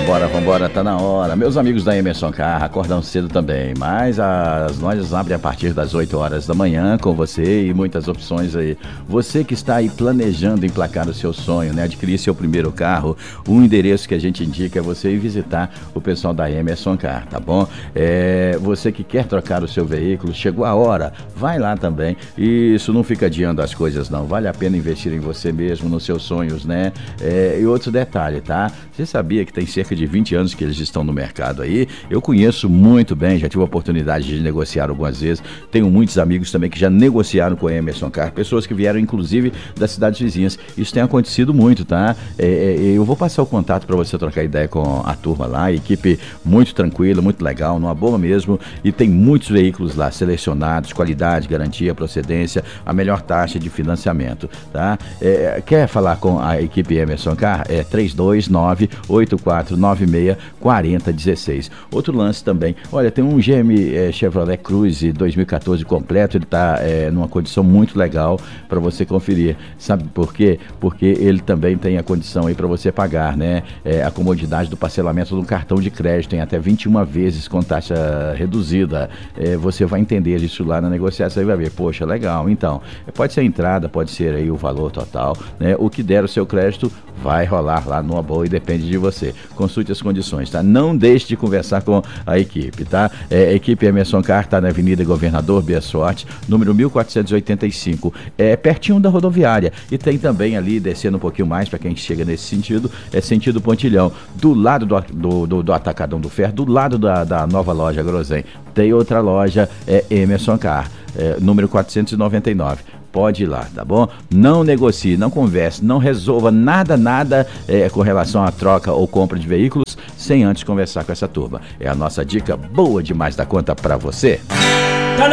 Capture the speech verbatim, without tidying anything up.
Vambora, vambora, tá na hora. Meus amigos da Emerson Car acordam cedo também, mas as lojas abrem a partir das oito horas da manhã com você e muitas opções aí. Você que está aí planejando emplacar o seu sonho, né? Adquirir seu primeiro carro, o endereço que a gente indica é você ir visitar o pessoal da Emerson Car, tá bom? É, você que quer trocar o seu veículo, chegou a hora, vai lá também. Isso não fica adiando as coisas não, vale a pena investir em você mesmo, nos seus sonhos, né? É, e outro detalhe, tá? Você sabia que tem cerca de vinte anos que eles estão no mercado aí? Eu conheço muito bem, já tive a oportunidade de negociar algumas vezes, tenho muitos amigos também que já negociaram com a Emerson Car, pessoas que vieram inclusive das cidades vizinhas. Isso tem acontecido muito, tá? É, é, eu vou passar o contato para você trocar ideia com a turma lá, equipe muito tranquila, muito legal, numa boa mesmo, e tem muitos veículos lá selecionados, qualidade, garantia, procedência, a melhor taxa de financiamento, tá? É, quer falar com a equipe Emerson Car? É três dois nove, oito quatro nove seis, quatro zero um seis. Outro lance também, olha, tem um G M é, Chevrolet Cruze dois mil e quatorze completo, ele está é, numa condição muito legal para você conferir. Sabe por quê? Porque ele também tem a condição aí para você pagar, né? É, a comodidade do parcelamento do cartão de crédito em até vinte e uma vezes com taxa reduzida. É, você vai entender isso lá na negociação e vai ver, poxa, legal. Então, pode ser a entrada, pode ser aí o valor total, né? O que der o seu crédito vai rolar lá numa boa e depende de você. Consulte as condições, tá? Não deixe de conversar com a equipe, tá? É, a equipe Emerson Car tá na Avenida Governador Bia Sorte, número mil quatrocentos e oitenta e cinco, é pertinho da rodoviária. E tem também ali, descendo um pouquinho mais, para quem chega nesse sentido, é sentido Pontilhão, do lado do, do, do, do Atacadão do Ferro, do lado da, da nova loja Grosen. Tem outra loja, é Emerson Car, é, número quatrocentos e noventa e nove. Pode ir lá, tá bom? Não negocie, não converse, não resolva nada, nada é, com relação à troca ou compra de veículos sem antes conversar com essa turma. É a nossa dica boa demais da conta pra você.